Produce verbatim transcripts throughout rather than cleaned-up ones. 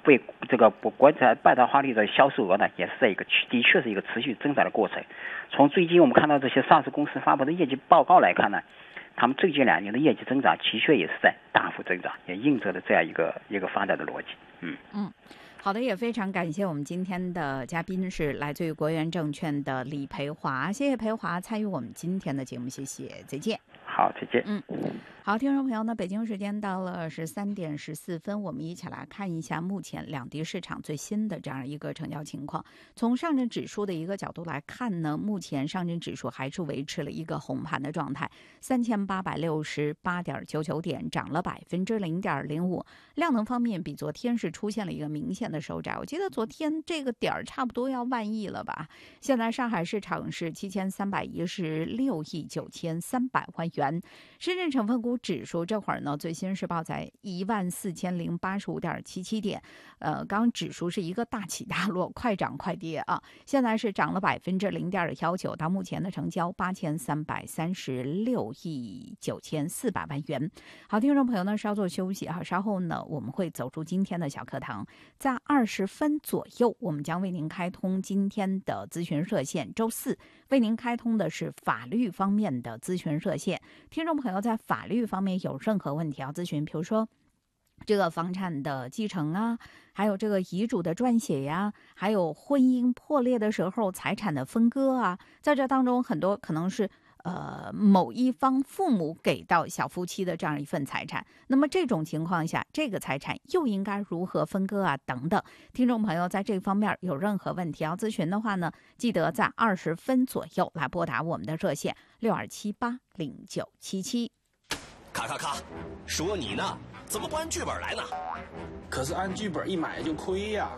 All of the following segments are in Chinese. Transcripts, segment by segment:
为这个国产半导体的销售额呢，也是在一个的确是一个持续增长的过程。从最近我们看到这些上市公司发布的业绩报告来看呢，他们最近两年的业绩增长的确也是在大幅增长，也印证了这样一个一个发展的逻辑。嗯嗯。好的，也非常感谢我们今天的嘉宾是来自于国元证券的李培华，谢谢培华参与我们今天的节目，谢谢，再见。 好，再见。 嗯，好，听众朋友呢，北京时间到了十三点十四分，我们一起来看一下目前两地市场最新的这样一个成交情况。从上证指数的一个角度来看呢，目前上证指数还是维持了一个红盘的状态，三千八百六十八点九九点，涨了百分之零点零五。量能方面，比昨天是出现了一个明显的收窄。我记得昨天这个点儿差不多要万亿了吧？现在上海市场是七千三百一十六亿九千三百万元。深圳成分股指数这会儿呢，最新是报在一万四千零八十五点七七点，呃，刚指数是一个大起大落，快涨快跌啊，现在是涨了百分之零点幺九，到目前的成交八千三百三十六亿九千四百万元。好，听众朋友呢，稍作休息哈，稍后呢，我们会走出今天的小课堂，在二十分左右，我们将为您开通今天的咨询热线，周四为您开通的是法律方面的咨询热线。听众朋友在法律方面有任何问题要咨询，比如说这个房产的继承啊，还有这个遗嘱的撰写呀，还有婚姻破裂的时候财产的分割啊，在这当中很多可能是呃某一方父母给到小夫妻的这样一份财产，那么这种情况下，这个财产又应该如何分割啊等等。听众朋友在这方面有任何问题要咨询的话呢，记得在二十分左右来拨打我们的热线六二七八零九七七。 咔咔咔，说你呢，怎么不按剧本来呢？ 可是按剧本一买就亏呀。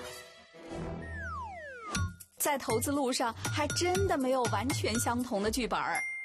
在投资路上，还真的没有完全相同的剧本。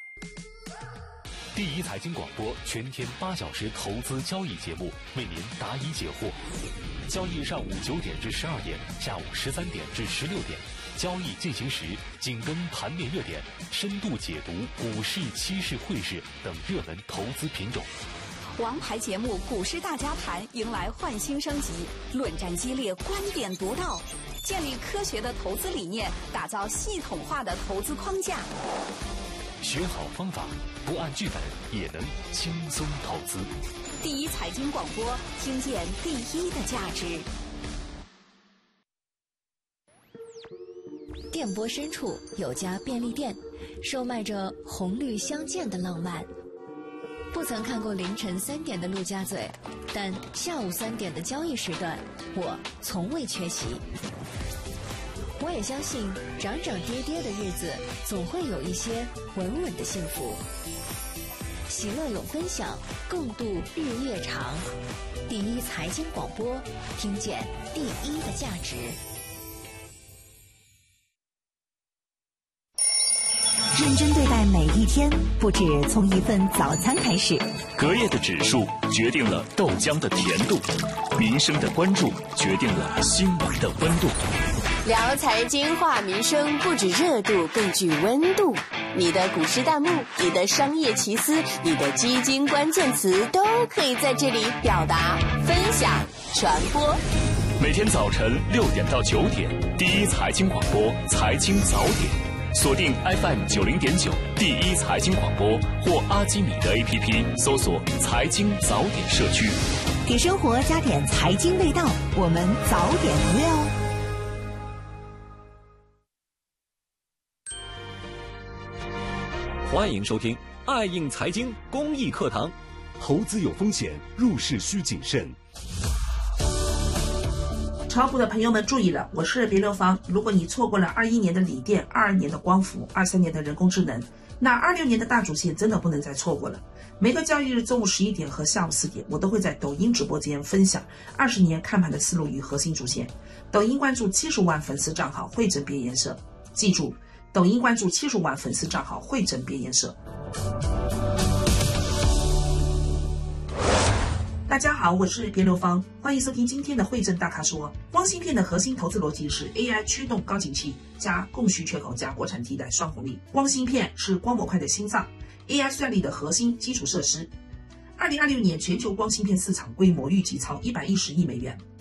第一财经广播全天八小时投资交易节目，为您答疑解惑。交易上午九点至十二点，下午十三点至十六点。交易进行时，紧跟盘面热点，深度解读股市、期市、汇市等热门投资品种。 王牌节目《股市大家谈》迎来焕新升级，论战激烈，观点独到，建立科学的投资理念，打造系统化的投资框架。 学好方法，不按剧本也能轻松投资。 第一财经广播，听见第一的价值。 电波深处有家便利店，售卖着红绿相间的浪漫。不曾看过凌晨三点的陆家嘴，但下午三点的交易时段，我从未缺席。我也相信，涨涨跌跌的日子，总会有一些稳稳的幸福。喜乐永分享，共度日夜长。第一财经广播，听见第一的价值。 认真对待每一天，不止从一份早餐开始。 隔夜的指数决定了豆浆的甜度，民生的关注决定了新闻的温度。 聊财经话民生，不止热度，更具温度。你的股市弹幕，你的商业奇思，你的基金关键词，都可以在这里表达、分享、传播。 每天早晨六点到九点，第一财经广播财经早点。锁定 F M 九零点九第一财经广播或阿基米德 A P P 搜索财经早点社区， 给生活加点财经味道，我们早点约哦。 欢迎收听爱应财经公益课堂。 投资有风险，入市需谨慎。 炒股的朋友们注意了，我是别乐芳。如果你错过了二一年的锂电、二二年的光伏、二三年的人工智能，那二六年的大主线真的不能再错过了。每个交易日中午十一点和下午四点，我都会在抖音直播间分享二十年看盘的思路与核心主线。抖音关注七十万粉丝账号汇整别颜色，记住，抖音关注七十万粉丝账号汇整别颜色。大家好，我是别乐芳，欢迎收听今天的汇正大咖说。光芯片的核心投资逻辑是 A I 驱动高景气加供需缺口加国产替代双红利。光芯片是光模块的心脏， A I 算力的核心基础设施。二零二六年全球光芯片市场规模预计超一百一十亿美元。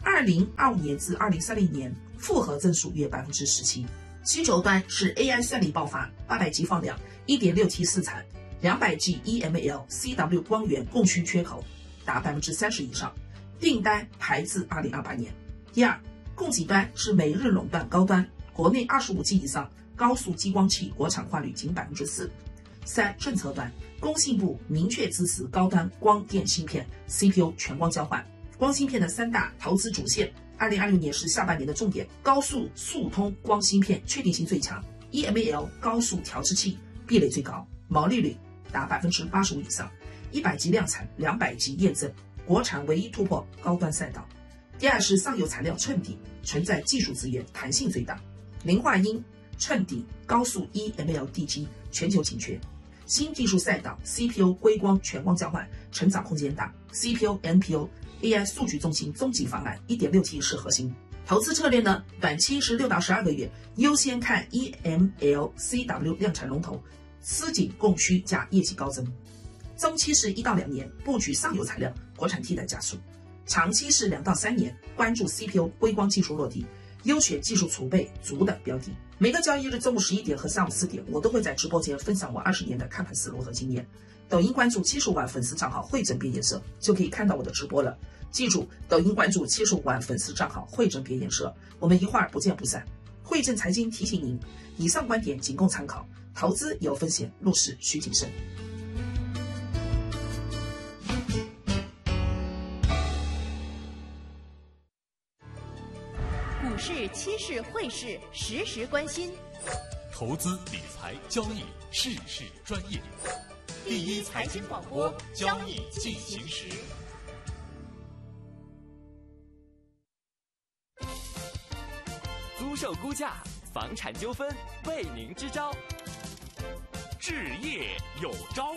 二零二五年至二零三零年复合增速约百分之十七。需求端是 A I 算力爆发，八百 G 放量 一点六七 四产，两百 G E M L C W 光源供需缺口达百分之三十以上，订单排至二零二八年。第二，供给端是美日垄断高端，国内二十五 G 以上高速激光器国产化率仅百分之四。三，政策端，工信部明确支持高端光电芯片 C P U 全光交换，光芯片的三大投资主线，二零二六年是下半年的重点，高速速通光芯片确定性最强 ，E M L 高速调制器壁垒最高，毛利率达百分之八十五以上，一百 G 量产，两百 G 验证，国产唯一突破高端赛道。第二是上游材料衬底，存在技术资源弹性最大，磷化铟衬底高速 E M L D G 全球紧缺。新技术赛道 C P U 硅光全光交换成长空间大 ，C P U N P U A I 数据中心终极方案 一点六 T 是核心。投资策略呢，短期是六到十二个月，优先看 E M L C W 量产龙头，吃紧供需加业绩高增。中期是一到两年，布局上游材料，国产替代加速。长期是两到三年，关注 C P U 硅光技术落地，优选技术储备足的标的。每个交易日中午十一点和下午四点，我都会在直播间分享我二十年的看盘思路和经验。抖音关注七十五万粉丝账号汇整编研社，就可以看到我的直播了。记住，抖音关注七十五万粉丝账号汇整编研社，我们一会儿不见不散。汇正财经提醒您，以上观点仅供参考，投资有风险，入市需谨慎。 股市、期市、汇市，时时关心。 投资理财交易，事事专业。第一财经广播，交易进行时。 租售估价，房产纠纷，为您支招。置业有招。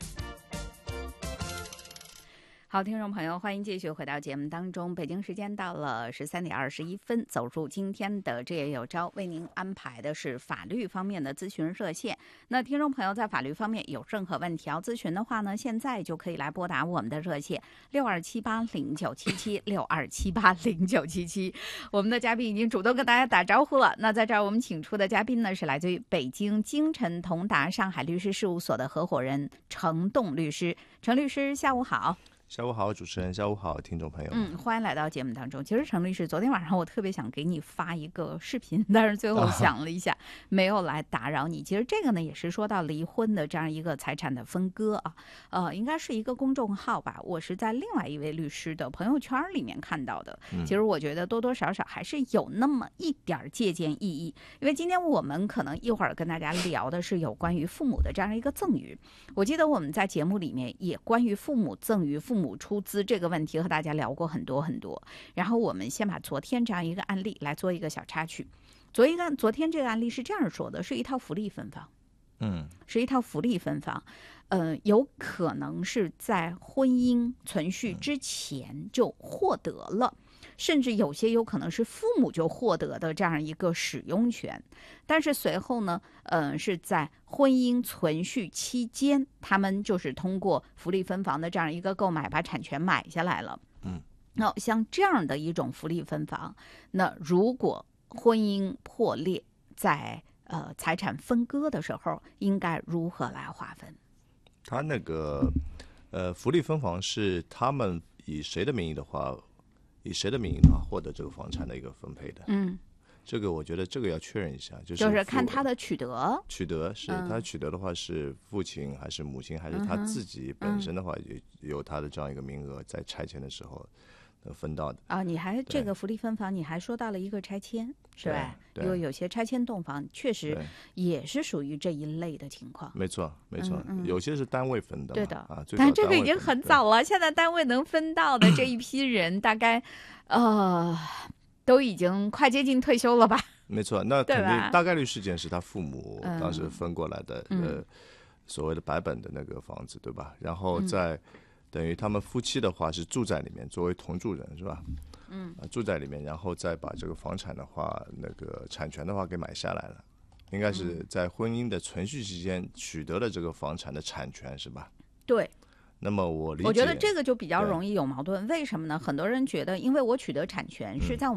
好，听众朋友，欢迎继续回到节目当中。北京时间到了十三点二十一分，走入今天的这也有招，为您安排的是法律方面的咨询热线。那听众朋友在法律方面有任何问题要咨询的话呢，现在就可以来拨打我们的热线六二七八零九七七六二七八零九七七。我们的嘉宾已经主动跟大家打招呼了。那在这儿我们请出的嘉宾呢，是来自于北京京晨同达上海律师事务所的合伙人程栋律师。程律师，下午好。 下午好，主持人，下午好，听众朋友。 嗯，欢迎来到节目当中。其实程律师，昨天晚上我特别想给你发一个视频，但是最后想了一下，啊、没有来打扰你。其实这个呢，也是说到离婚的这样一个财产的分割啊，呃，应该是一个公众号吧。我是在另外一位律师的朋友圈里面看到的。嗯、其实我觉得多多少少还是有那么一点借鉴意义，因为今天我们可能一会儿跟大家聊的是有关于父母的这样一个赠与。我记得我们在节目里面也关于父母赠与、父母母出资这个问题和大家聊过很多很多，然后我们先把昨天这样一个案例来做一个小插曲。昨一个昨天这个案例是这样说的，是一套福利分房，嗯，是一套福利分房，呃，有可能是在婚姻存续之前就获得了。甚至有些有可能是父母就获得的这样一个使用权，但是随后呢，呃，是在婚姻存续期间，他们就是通过福利分房的这样一个购买，把产权买下来了。嗯，那像这样的一种福利分房，那如果婚姻破裂，在呃财产分割的时候，应该如何来划分？ 他那个呃福利分房是他们以谁的名义的话？以谁的名义的话获得这个房产的一个分配的？嗯，这个我觉得这个要确认一下，就是就是看他的取得， 取得是、嗯、他取得的话是父亲还是母亲还是他自己本身的话，也有他的这样一个名额在拆迁的时候能分到的啊。你还这个福利分房，你还说到了一个拆迁，是吧？因为有些拆迁洞房确实也是属于这一类的情况。 没错，没错、嗯嗯，有些是单位分的嘛， 对的啊。 但这个已经很早了，现在单位能分到的这一批人，大概呃都已经快接近退休了吧？ 没错，那肯定大概率事件是他父母当时分过来的，嗯、呃，所谓的白本的那个房子，对吧？然后在、嗯、等于他们夫妻的话是住在里面，作为同住人，是吧？嗯、呃，住在里面，然后再把这个房产的话，那个产权的话给买下来了，应该是在婚姻的存续期间取得了这个房产的产权，是吧？ 对。 那么我理解， 我觉得这个就比较容易有矛盾。为什么呢？很多人觉得，因为我取得产权是在我